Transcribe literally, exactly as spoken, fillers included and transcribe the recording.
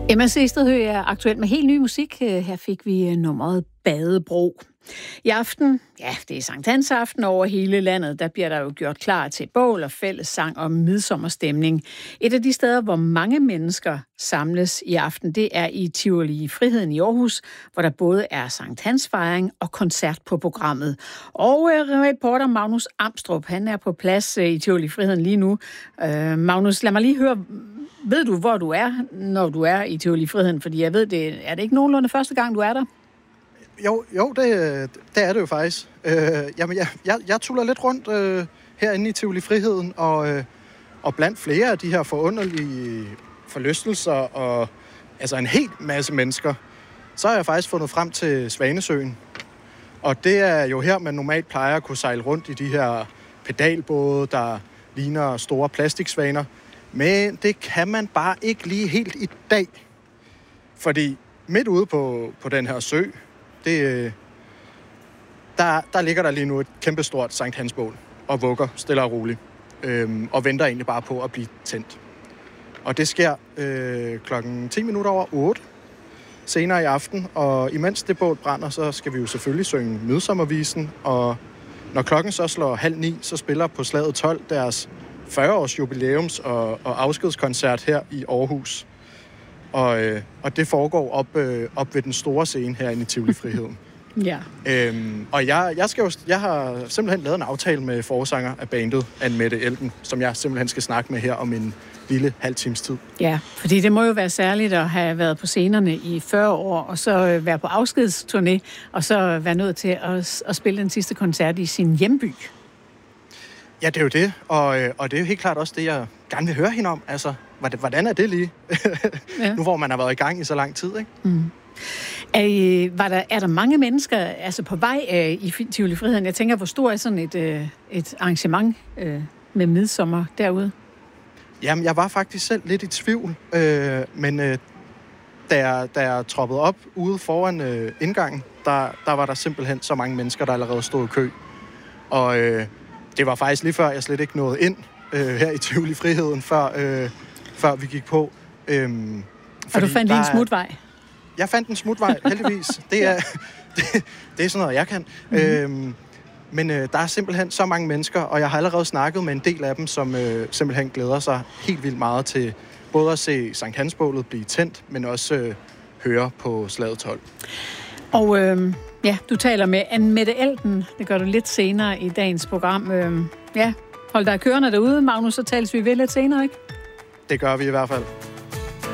Emma Sesterhøj er aktuelt med helt ny musik. Her fik vi nummeret Badebro. I aften, ja, det er Sankt Hans aften over hele landet, der bliver der jo gjort klar til bål og fællessang og midsommerstemning. Et af de steder, hvor mange mennesker samles i aften, det er i Tivoli Friheden i Aarhus, hvor der både er Sankt Hans fejring og koncert på programmet. Og reporter Magnus Amstrup, han er på plads i Tivoli Friheden lige nu. Uh, Magnus, lad mig lige høre, ved du, hvor du er, når du er i Tivoli Friheden? Fordi jeg ved, det er det ikke nogenlunde første gang, du er der? Jo, jo det, det er det jo faktisk. Øh, jamen, jeg, jeg, jeg tuller lidt rundt øh, herinde i Tivoli Friheden, og, øh, og blandt flere af de her forunderlige forlystelser, og altså en helt masse mennesker, så har jeg faktisk fundet frem til Svanesøen. Og det er jo her, man normalt plejer at kunne sejle rundt i de her pedalbåde, der ligner store plastiksvaner. Men det kan man bare ikke lige helt i dag. Fordi midt ude på, på den her sø, det, der, der ligger der lige nu et kæmpestort Sankt Hans bål og vugger stille og roligt. Øhm, og venter egentlig bare på at blive tændt. Og det sker øh, klokken ti minutter over otte senere i aften. Og imens det bål brænder, så skal vi jo selvfølgelig synge Midsommervisen. Og når klokken så slår halv ni, så spiller på Slaget tolv deres fyrre års jubilæums- og, og afskedskoncert her i Aarhus. Og, øh, og det foregår op, øh, op ved den store scene herinde i Tivoli Friheden. Ja. Øhm, og jeg, jeg, skal jo, jeg har simpelthen lavet en aftale med forsanger af bandet, Anne-Mette Elben, som jeg simpelthen skal snakke med her om en lille halv times tid. Ja, fordi det må jo være særligt at have været på scenerne i fyrre år, og så være på afskedsturné, og så være nødt til at, at spille den sidste koncert i sin hjemby. Ja, det er jo det, og, og det er jo helt klart også det, jeg gerne vil høre hende om. Altså, hvordan er det lige? Ja. Nu hvor man har været i gang i så lang tid, ikke? Mm. Er, var der, er der mange mennesker altså på vej øh, i Tivoli Friheden? Jeg tænker, hvor stor er sådan et, øh, et arrangement øh, med midsommer derude? Jamen, jeg var faktisk selv lidt i tvivl, øh, men øh, da, jeg, da jeg troppede op ude foran øh, indgangen, der, der var der simpelthen så mange mennesker, der allerede stod i kø. Og øh, det var faktisk lige før, jeg slet ikke nåede ind øh, her i Tivoli Friheden, før, øh, før vi gik på. Øh, Og du fandt lige en smutvej? Jeg fandt en smutvej, heldigvis. Det er, det, det er sådan noget, jeg kan. Mm-hmm. Øhm, men øh, der er simpelthen så mange mennesker, og jeg har allerede snakket med en del af dem, som øh, simpelthen glæder sig helt vildt meget til både at se Sankt Hans-bålet blive tændt, men også øh, høre på Slaget tolv. Og øh, ja, du taler med Anne-Mette Elben. Det gør du lidt senere i dagens program. Øh, ja, hold dig kørende derude, Magnus, så tales vi ved lidt senere, ikke? Det gør vi i hvert fald.